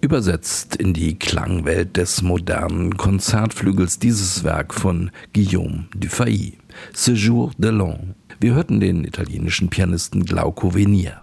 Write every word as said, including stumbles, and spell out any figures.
Übersetzt in die Klangwelt des modernen Konzertflügels dieses Werk von Guillaume Dufay, Séjour de l'An. Wir hörten den italienischen Pianisten Glauco Venier.